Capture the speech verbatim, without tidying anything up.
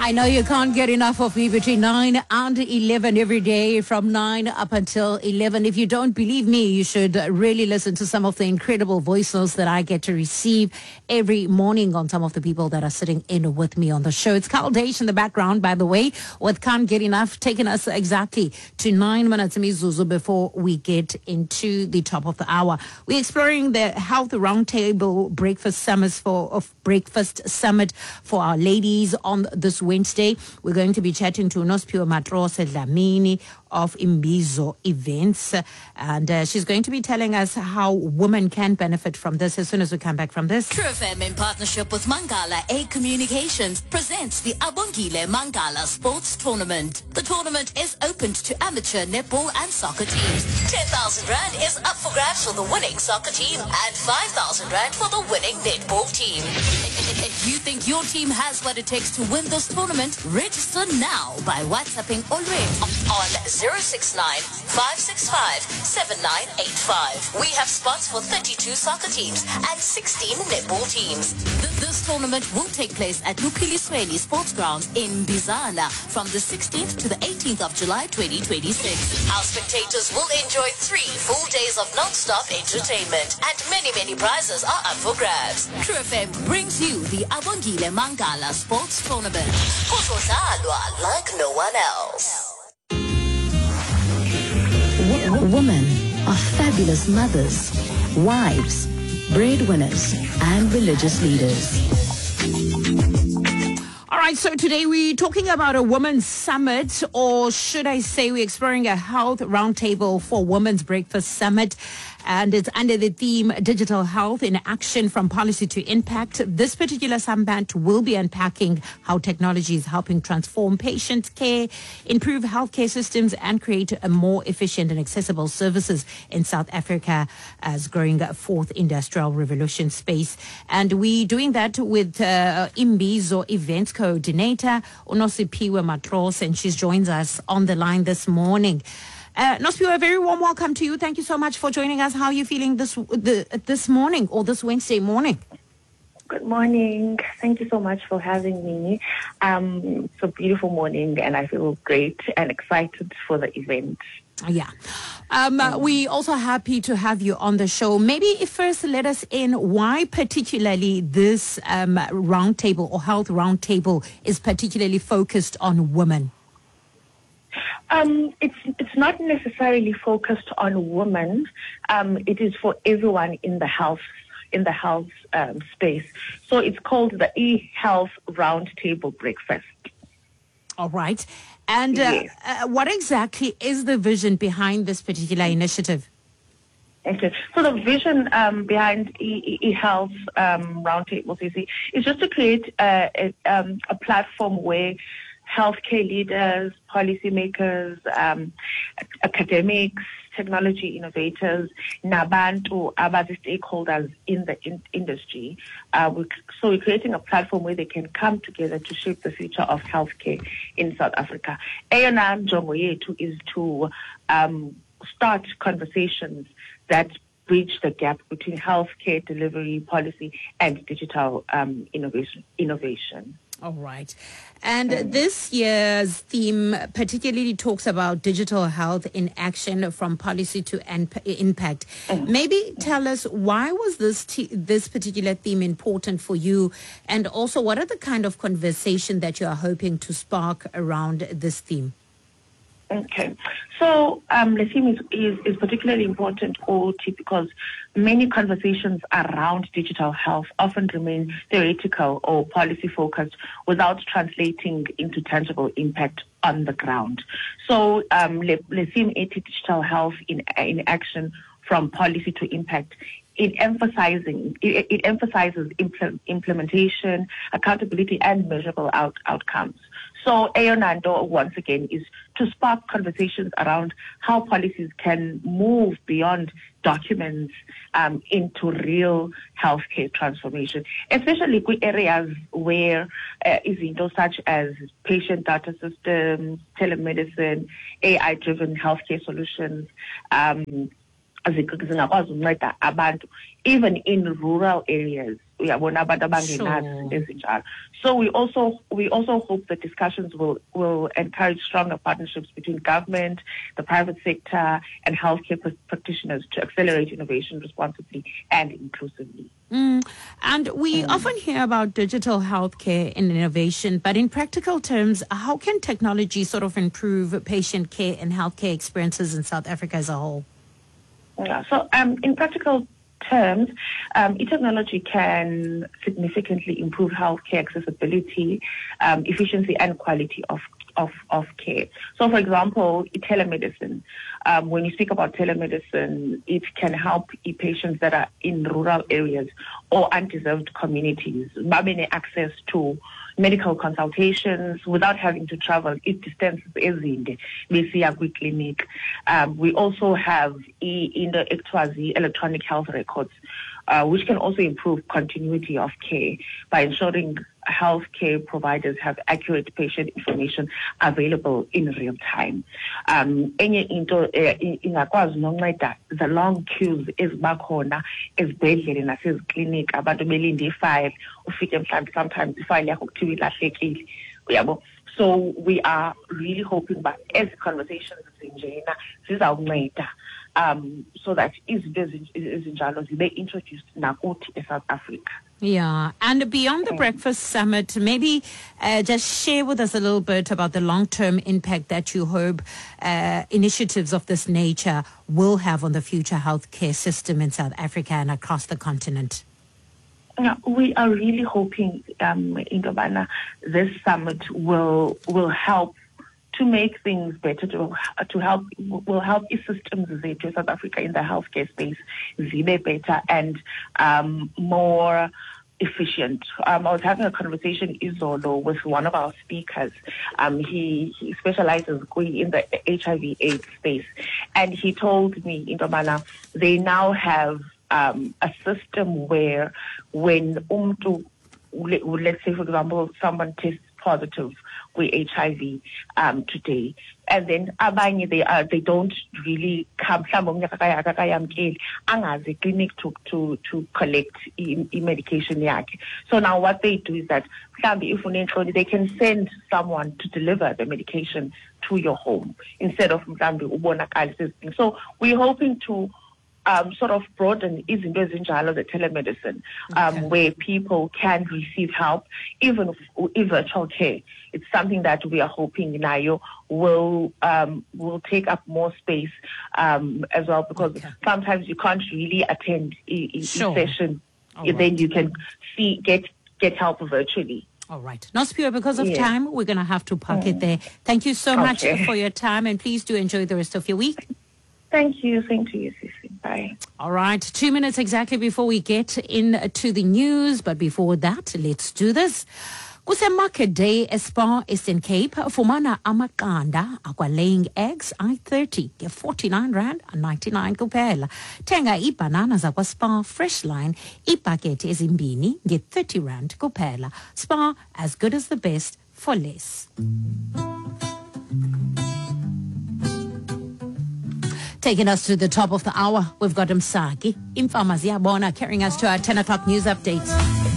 I know you can't get enough of me between nine and eleven every day, from nine up until eleven. If you don't believe me, you should really listen to some of the incredible voice notes that I get to receive every morning on some of the people that are sitting in with me on the show. It's Carl Daish in the background, by the way, with Can't Get Enough, taking us exactly to nine minutes Mizuzu before we get into the top of the hour. We're exploring the Health Roundtable Breakfast Summit for of Breakfast Summit for our ladies on this Wednesday. We're going to be chatting to Nosphiwe Matrose Dlamini of Imbizo Events, and uh, she's going to be telling us how women can benefit from this as soon as we come back from this. True F M, in partnership with Mangala A Communications, presents the Abongile Mangala Sports Tournament. The tournament is open to amateur netball and soccer teams. ten thousand rand is up for grabs for the winning soccer team and five thousand rand for the winning netball team. If you think your team has what it takes to win this tournament, register now by WhatsApping already on zero six nine, five six five, seven nine eight five. We have spots for thirty-two soccer teams and sixteen netball teams. Th- This tournament will take place at Lukilisweni Sports Grounds in Bizana from the sixteenth to the eighteenth of July twenty twenty-six. Our spectators will enjoy three full days of non-stop entertainment, and many, many prizes are up for grabs. True F M brings you the Abongile Mangala Sports Tournament. Kuzodlalwa like no one else. Women are fabulous mothers, wives, breadwinners, and religious leaders. All right, so today we're talking about a women's summit, or should I say we're exploring a health roundtable for Women's Breakfast Summit. And it's under the theme Digital Health in Action, from Policy to Impact. This particular summit will be unpacking how technology is helping transform patient care, improve healthcare systems, and create a more efficient and accessible services in South Africa as growing fourth industrial revolution space. And we're doing that with uh, Imbizo Events Coordinator, Nosphiwe Matrose, and she joins us on the line this morning. Uh, Nosphiwe, a very warm welcome to you. Thank you so much for joining us. How are you feeling this the, this morning or this Wednesday morning? Good morning. Thank you so much for having me. Um, it's a beautiful morning, and I feel great and excited for the event. Yeah. Um, uh, we also happy to have you on the show. Maybe if first let us in why particularly this um, roundtable or health roundtable is particularly focused on women. Um, it's it's not necessarily focused on women. Um, it is for everyone in the health in the health um, space. So it's called the eHealth Roundtable Breakfast. All right. And uh, Yes. uh, what exactly is the vision behind this particular initiative? Okay. So the vision um, behind e- e- eHealth um, Roundtable C C is just to create uh, a, um, a platform where healthcare leaders, policymakers, um, academics, technology innovators, nabantu, abazi stakeholders in the in- industry. Uh, we, so we're creating a platform where they can come together to shape the future of healthcare in South Africa. Eyona njongo yethu is to um, start conversations that bridge the gap between healthcare delivery policy and digital um, innovation. innovation. All right. And this year's theme particularly talks about digital health in action, from policy to imp- impact. Maybe tell us, why was this t- this particular theme important for you? And also, what are the kind of conversation that you are hoping to spark around this theme? Okay. So um, the theme is, is, is particularly important, O T, because many conversations around digital health often remain theoretical or policy-focused without translating into tangible impact on the ground. So um, the, the theme is Digital Health in, in Action, from Policy to Impact. It emphasizing it, it emphasizes impl- implementation, accountability, and measurable out- outcomes. So Eyonando, once again, is to spark conversations around how policies can move beyond documents um, into real healthcare transformation, especially in areas where uh, izinto such as patient data systems, telemedicine, A I-driven healthcare solutions, um, zingakwazi ukunceda abantu even in rural areas uyabona abantu abangenazo ezinjalo. So we also we also hope that discussions will will encourage stronger partnerships between government, the private sector, and healthcare pr- practitioners to accelerate innovation responsibly and inclusively. Mm. And we mm. often hear about digital healthcare and innovation, but in practical terms, how can technology sort of improve patient care and healthcare experiences in South Africa as a whole? Yeah, so um, in practical terms, um, e-technology can significantly improve healthcare accessibility, um, efficiency, and quality of Of, of care. So, for example, telemedicine. Um, when you speak about telemedicine, it can help patients that are in rural areas or undeserved communities having access to medical consultations without having to travel if distances ezinde besiya kwi-clinic. Um, we also have e- in the electronic health records, uh, which can also improve continuity of care by ensuring healthcare providers have accurate patient information available in real time. Um, enye into ingakwazi nonceda the long queues ezibakhona ezibhedlele naseziklinika abantu belinde ifile ufike mhlawumbe sometimes ifile yakho kuthiwa ilahlekile uyabo. So we are really hoping that as conversations zinjena zizawunceda um so that izinto ezinjalo zibe introduced nakuthi eSouth Africa. Yeah, and beyond the Breakfast Summit, maybe uh, just share with us a little bit about the long-term impact that you hope uh, initiatives of this nature will have on the future healthcare system in South Africa and across the continent. Yeah, we are really hoping, um, Indobana, this summit will will help to make things better, to to help will help systems to South Africa in the healthcare space zibe better and um, more efficient. Um, I was having a conversation Izolo with one of our speakers. Um, he, he specializes in the H I V AIDS space, and he told me, Indobana, they now have um, a system where when umtu, let's say for example, someone tests positive with H I V um, today, and then abanye they are they don't really come angazi clinic to to to collect e- e- medication yakhe. So now what they do is that if they can send someone to deliver the medication to your home instead of ubonakali. So we're hoping to Um, sort of broaden izinto ezinjalo the telemedicine, um, okay. where people can receive help, even if virtual care. It's something that we are hoping Nayo will um, will take up more space um, as well, because okay. sometimes you can't really attend a, a sure. session, right. Then you can see get get help virtually. All right. Nospiro, because of yeah. time, we're going to have to park mm. it there. Thank you so okay. much for your time, and please do enjoy the rest of your week. Thank you. Same to you, Sissy. Bye. All right. Two minutes exactly before we get into the news. But before that, let's do this. Kuse Market Day Spar Eastern Cape. Fumana amakanda akwa laying eggs I thirty. Get forty-nine rand and ninety-nine kupela. Tenga I bananas akwa Spar Fresh Line. I packet ezimbini. Get thirty rand kupela. Spar, as good as the best for less. Taking us to the top of the hour, we've got Msaki, Infama Ziyabona, carrying us to our ten o'clock news updates.